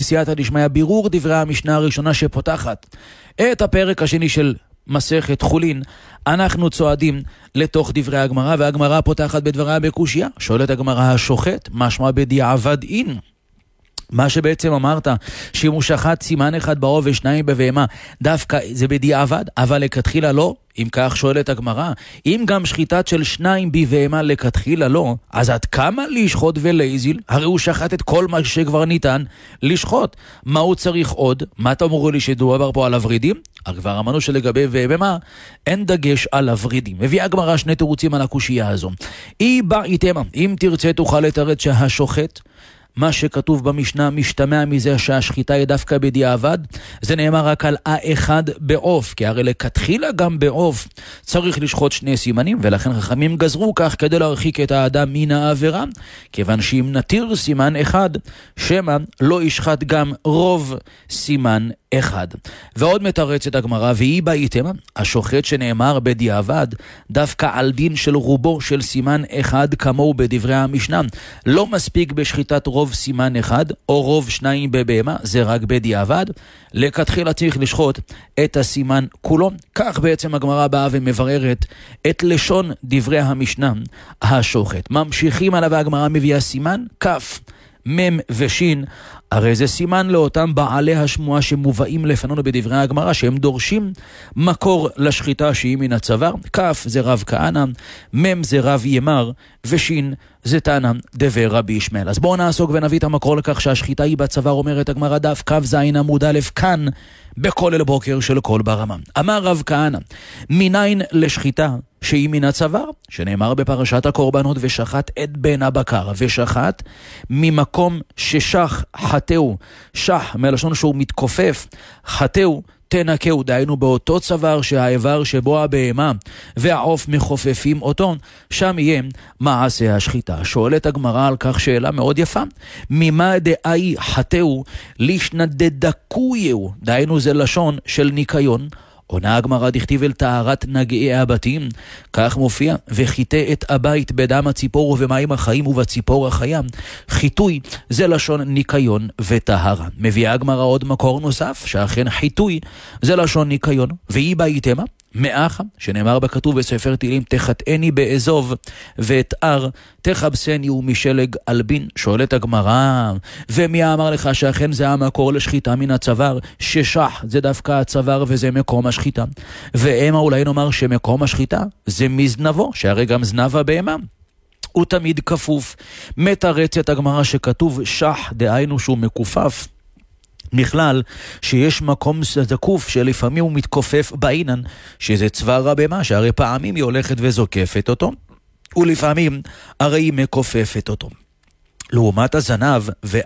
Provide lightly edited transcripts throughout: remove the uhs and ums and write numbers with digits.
בסייעתא דשמיא, בירור דברי המשנה הראשונה שפותחת את הפרק השני של מסכת חולין. אנחנו צועדים לתוך דברי הגמרא, והגמרא פותחת בדבריה בקושיה. שואלת הגמרא, השוחט משמע בדיעבד אין? מה שבעצם אמרת, שאם הוא שחט סימן אחד בעוף ושניים בבהמה, דווקא זה בדיעבד, אבל לכתחילה לא. אם כך שואלת הגמרא, אם גם שחיטת של שניים בבהמה לכתחילה לא, אז עד כמה לשחוט ולהזיל? הרי הוא שחט את כל מה שכבר ניתן לשחוט. מה הוא צריך עוד? מה אתה אמרו לי שדובר פה על הוורידים? כבר אמרנו שלגבי בהמה אין דגש על הוורידים. מביאה הגמרא שני תירוצים על הקושייה הזו. אם תרצה תוכל לתרץ שהשוחט, מה שכתוב במשנה משתמע מזה שהשחיטה היא דווקא בדיעבד, זה נאמר רק על אחד בעוף, כי הרי לכתחילה גם בעוף צריך לשחוט שני סימנים, ולכן חכמים גזרו כך כדי להרחיק את האדם מן העבירה, כיוון שאם נתיר סימן אחד, שמא לא ישחט גם רוב סימן אחד. ועוד מתרצת הגמרא, והיא בהיתמה, השוחט שנאמר בדיעבד, דווקא על דין של רובו של סימן אחד כמוהו בדברי המשנה. לא מספיק בשחיטת רוב סימן אחד, או רוב שניים בבהמה, זה רק בדיעבד. לכתחילה צריך לשחוט את הסימן כולו. כך בעצם הגמרא באה ומבררת את לשון דברי המשנה השוחט. ממשיכים עליו, הגמרא מביאה סימן כף, מם ושין, הרי זה סימן לאותם בעלי השמועה שמובאים לפנינו בדברי הגמרא, שהם דורשים מקור לשחיטה שהיא מן הצוואר. כף זה רב כהנא, מם זה רב ימר, ושין זה תנא דבר רבי ישמעאל. אז בואו נעסוק ונביא את המקור לכך שהשחיטה היא בצוואר. אומרת הגמרא דף כף זין עמוד א' כאן בכל אל בוקר של כל ברמה. אמר רב כהנא, מניין לשחיטה שהיא מן הצוואר, שנאמר בפרשת הקורבנות, ושחט את בן הבקר, ושחט ממקום ששח חטאו, שח מלשון שהוא מתכופף, חטאו תנקהו, דהיינו באותו צוואר שהאיבר שבו הבהמה והעוף מחופפים אותו, שם יהיה מעשה השחיטה. שואלת הגמרא על כך שאלה מאוד יפה, ממה דאי חטאו לישנא דדקויהו, דהיינו זה לשון של ניקיון. עונה הגמרא דכתיב אל טהרת נגעי הבתים, כך מופיע, וחיטא את הבית בדם הציפור ובמים החיים ובציפור החיה. חיטוי זה לשון ניקיון וטהרה. מביאה הגמרא עוד מקור נוסף, שאכן חיטוי זה לשון ניקיון, והיא בהיתמה מאחה, שנאמר בכתוב בספר תהילים, תחטאני באזוב ואתאר תחבסני ומשלג אלבין. שואלת הגמרא, ומי אמר לך שאכן זה המקור לשחיטה מן הצוואר, ששח זה דווקא הצוואר וזה מקום השחיטה? ואמה אולי נאמר שמקום השחיטה זה מזנבו, שהרי גם זנב הבהמה הוא תמיד כפוף. מתרצת הגמרא שכתוב שח, דהיינו שהוא מכופף, בכלל שיש מקום זקוף שלפעמים הוא מתכופף בעינן, שזה צוואר הבהמה, שהרי פעמים היא הולכת וזוקפת אותו, ולפעמים הרי היא מכופפת אותו. לעומת הזנב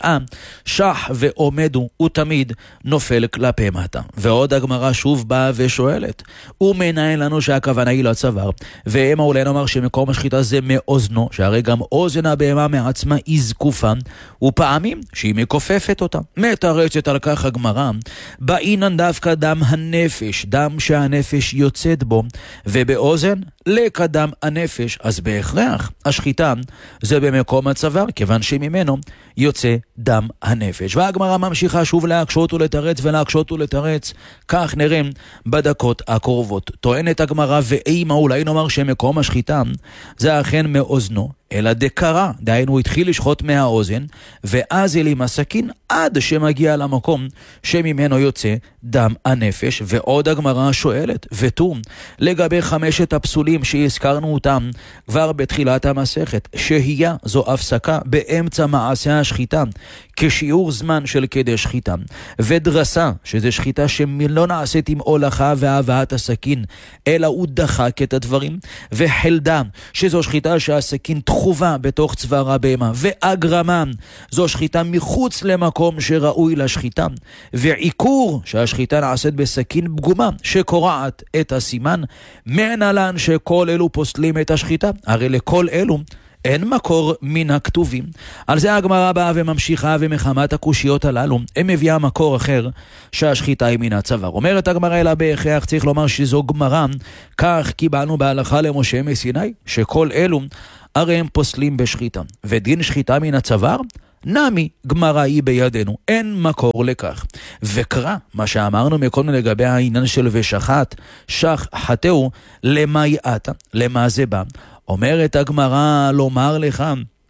שח ועומדו הוא תמיד נופל כלפי מטה. ועוד הגמרא שוב באה ושואלת, הוא מנהל לנו שהכוונה היא לצוואר, ואמה אולי נאמר שמקום השחיטה זה מאוזנו, שהרי גם אוזן הבהמה מעצמה היא זקופה, ופעמים שהיא מכופפת אותה. מתרצת על כך הגמרא, בעינן דווקא דם הנפש, דם שהנפש יוצאת בו, ובאוזן לקדם הנפש, אז בהכרח השחיטה זה במקום הצוואר, כיוון שממנו יוצא דם הנפש. והגמרא ממשיכה שוב להקשות ולתרץ ולהקשות ולתרץ, כך נראה בדקות הקרובות. טוענת הגמרא, ואימה אולי נאמר שמקום השחיטה זה אכן מאוזנו, אלא דקרה, דהיינו התחיל לשחוט מהאוזן, ואז אל עם הסכין עד שמגיע למקום שממנו יוצא דם הנפש. ועוד הגמרא שואלת, ותום, לגבי 5 הפסולים שהזכרנו אותם כבר בתחילת המסכת, שהייה זו הפסקה באמצע מעשה השחיטה, כשיעור זמן של כדי שחיטה, ודרסה, שזה שחיטה שלא נעשית עם הולכה והבאת הסכין, אלא הוא דחק את הדברים, וחלדה, שזו שחיטה שהסכין תחובה בתוך צוואר הבהמה, ואגרמה, זו שחיטה מחוץ למקום שראוי לשחיטה, ועיקור, שהשחיטה נעשית בסכין פגומה, שקורעת את הסימן. מענלן שכל אלו פוסלים את השחיטה, הרי לכל אלו אין מקור מן הכתובים. על זה הגמרא באה וממשיכה, ומחמת הקושיות הללו הם מביאה מקור אחר שהשחיטה היא מן הצוואר. אומרת הגמרא, אלא בהכרח צריך לומר שזו גמרא, כך קיבלנו בהלכה למשה מסיני, שכל אלו הרי הם פוסלים בשחיטה, ודין שחיטה מן הצוואר נמי גמרא היא בידינו, אין מקור לכך. וקרא, מה שאמרנו מקודם לגבי העניין של ושחט, שח חטאו, למה יעתה, למה זה בא? אומרת הגמרא לומר לך,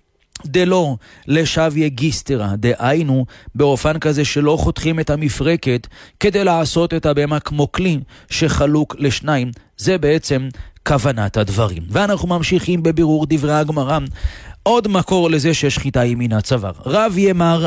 דלא לשוויה גיסטרה, דהיינו באופן כזה שלא חותכים את המפרקת כדי לעשות את הבהמה כמו כלי שחלוק לשניים. זה בעצם כוונת הדברים. ואנחנו ממשיכים בבירור דברי הגמרא. עוד מקור לזה ששחיטה היא מן הצוואר. רב ימר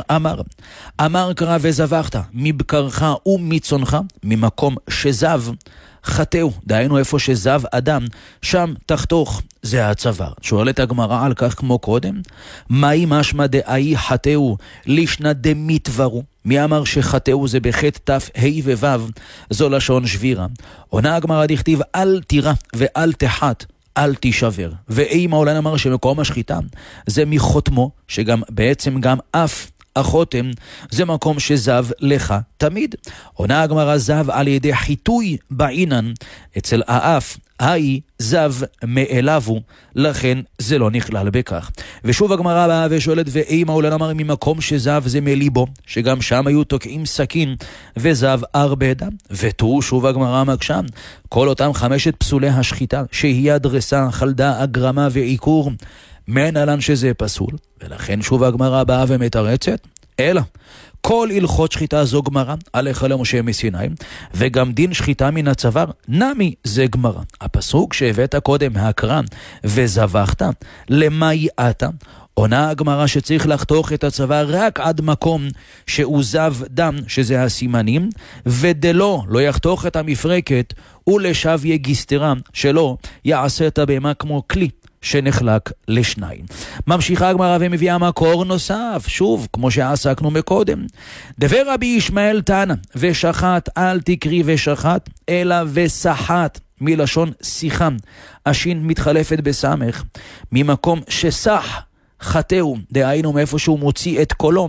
אמר קרא וזבחת מבקרך ומצונך ממקום שזב חטאו, דהיינו איפה שזב אדם, שם תחתוך, זה הצוואר. שואלת הגמרא על כך כמו קודם, מהי משמע דאי חטאו לישנא דמיתברו? מי אמר שחטאו זה בחטא תף ה' וו', זו לשון שבירה. עונה הגמרא דכתיב אל תירא ואל תחת, אל תישבר. ואימא עולן אמר שמקום השחיטה זה מחותמו, שגם בעצם גם אף החותם זה מקום שזב לך תמיד. עונה הגמרא זב על ידי חיטוי בעינן, אצל האף האי זב מאליו, לכן זה לא נכלל בכך. ושוב הגמרא באה ושואלת, ואימא אולן אמר ממקום שזב זה מליבו, שגם שם היו תוקעים סכין וזב הרבה דם. ותראו שוב הגמרא מקשה, כל אותם 5 פסולי השחיטה שהיא הדרסה, חלדה, הגרמה ועיקור, מן עלן שזה פסול, ולכן שוב הגמרא באה ומתרצת, אלא כל הלכות שחיטה זו גמרא, עליך למשה מסיני, וגם דין שחיטה מן הצוואר, נמי זה גמרא. הפסוק שהבאת קודם מהקרא, וזבחת, למה יעתה? עונה הגמרא שצריך לחתוך את הצוואר רק עד מקום שהוא זב דם, שזה הסימנים, ודלא לא יחתוך את המפרקת, ולשוויה גיסטרה, שלא יעשה את הבהמה כמו כלי שנחלק לשניים. ממשיכה הגמרא ומביאה מקור נוסף, שוב, כמו שעסקנו מקודם. דבר רבי ישמעאל תנא, ושחט אל תקרי ושחט, אלא וסחט, מלשון שיחה, השין מתחלפת בסמך, ממקום שסח חטאו, דהיינו מאיפה שהוא מוציא את קולו,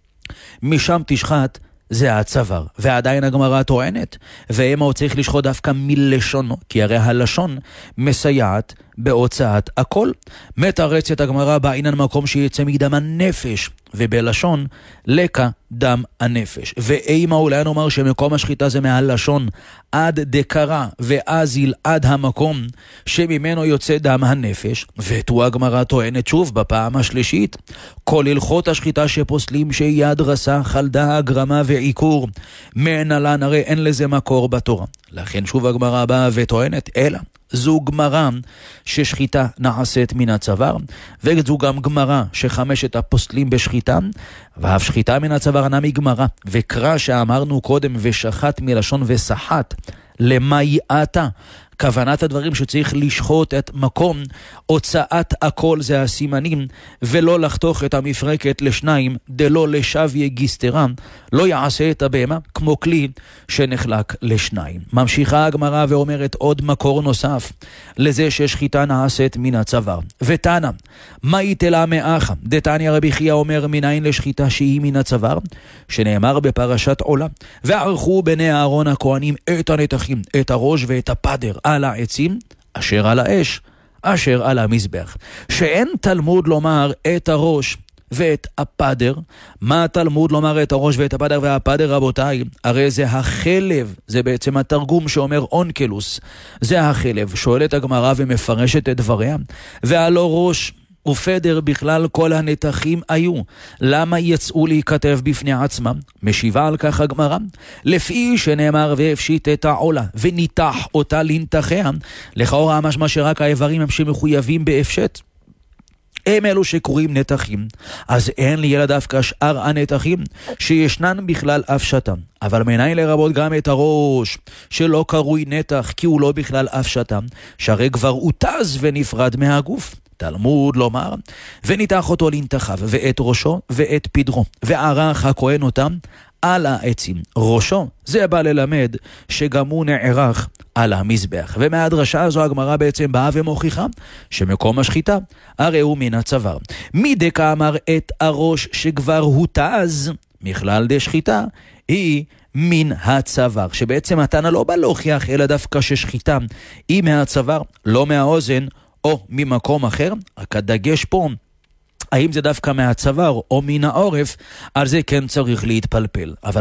משם תשחט, זה הצוואר. ועדיין הגמרא טוענת, ואמה הוא צריך לשחוט דווקא מלשונו, כי הרי הלשון מסייעת בהוצאת הכל. מתרצת הגמרא בעינן מקום שיצא מדם הנפש, ובלשון לקה דם הנפש. ואימה אולי נאמר שמקום השחיטה זה מהלשון עד דקרה ואזיל עד המקום שממנו יוצא דם הנפש. ותו הגמרא טוענת שוב בפעם השלישית, כל הלכות השחיטה שפוסלים שהיא הדרסה, חלדה, הגרמה ועיקור, מענלן, הרי אין לזה מקור בתורה. לכן שוב הגמרא באה וטוענת, אלא זו גמרא ששחיטה נעשית מן הצוואר, וזו גם גמרא שחמשת הפוסלים בשחיטה, ואף שחיטה מן הצוואר נמי גמרא, וקרא שאמרנו קודם ושחט מלשון וסחט, למה יעתה? כוונת הדברים שצריך לשחוט את מקום הוצאת הכל, זה הסימנים, ולא לחתוך את המפרקת לשניים, דלא לשוויה גיסטרה, לא יעשה את הבהמה כמו כלי שנחלק לשניים. ממשיכה הגמרא ואומרת עוד מקור נוסף לזה ששחיטה נעשית מן הצוואר. ותנא, מה יתלה מאחה? דתניא רבי חייא אומר, מניין לשחיטה שהיא מן הצוואר, שנאמר בפרשת עולה, וערכו בני אהרון הכהנים את הנתחים, את הראש ואת הפדר על העצים, אשר על האש, אשר על המזבח. שאין תלמוד לומר את הראש ואת הפדר. מה תלמוד לומר את הראש ואת הפדר והפדר, רבותיי? הרי זה החלב, זה בעצם התרגום שאומר אונקלוס, זה החלב. שואלת הגמרא ומפרשת את דבריה, והלא ראש ופדר בכלל כל הנתחים היו, למה יצאו להיכתב בפני עצמם? משיבה על כך הגמרא, לפי שנאמר והפשיט את העולה וניתח אותה לנתחיה, לכאורה משמע שרק האיברים הם שמחויבים בהפשט, הם אלו שקוראים נתחים, אז אין לי ילד דווקא שאר הנתחים שישנן בכלל הפשטם. אבל מניין לרבות גם את הראש שלא קרוי נתח כי הוא לא בכלל הפשטם, שהרי כבר הותז ונפרד מהגוף. תלמוד לומר, וניתח אותו לנתחיו, ואת ראשו ואת פדרו, וערך הכהן אותם על העצים. ראשו זה בא ללמד שגם הוא נערך על המזבח. ומהדרשה הזו הגמרא בעצם באה ומוכיחה שמקום השחיטה הרי הוא מן הצוואר. מדקה אמר את הראש שכבר הותז מכלל דשחיטה היא מן הצוואר, שבעצם התנא לא בא להוכיח אלא דווקא ששחיטה היא מהצוואר, לא מהאוזן או ממקום אחר, רק הדגש פה האם זה דווקא מהצוואר או מן העורף, על זה כן צריך להתפלפל. אבל